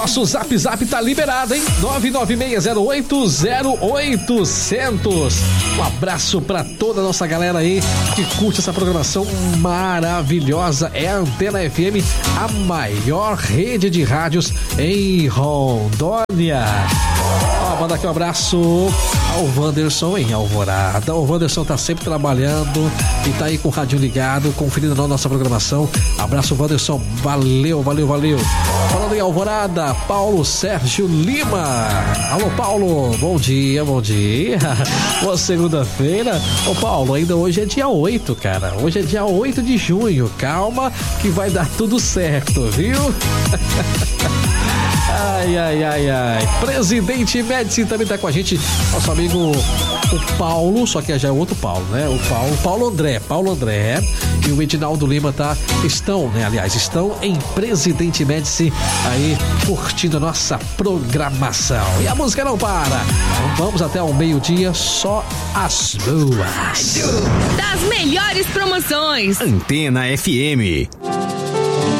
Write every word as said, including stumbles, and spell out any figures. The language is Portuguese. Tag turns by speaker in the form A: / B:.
A: Nosso Zap Zap tá liberado, hein? nove nove seis zero oito zero oito zero zero. Um abraço pra toda a nossa galera aí que curte essa programação maravilhosa. É a Antena F M, a maior rede de rádios em Rondônia. Ó, manda aqui um abraço ao Wanderson em Alvorada. O Wanderson tá sempre trabalhando e tá aí com o rádio ligado, conferindo a nossa programação. Abraço, Wanderson. Valeu, valeu, valeu. Falando em Alvorada, Paulo Sérgio Lima. Alô, Paulo. Bom dia, bom dia. Boa segunda-feira. Ô, Paulo, ainda hoje é dia oito, cara. Hoje é dia oito de junho. Calma que vai dar tudo certo, viu? Ai, ai, ai, ai. Presidente Médici também tá com a gente. Nosso amigo o Paulo, só que já é outro Paulo, né? O Paulo, Paulo André, Paulo André e o Edinaldo Lima tá, estão, né? Aliás, estão em Presidente Médici aí curtindo a nossa programação. E a música não para. Então vamos até ao meio-dia, só as boas.
B: Das melhores promoções.
C: Antena F M.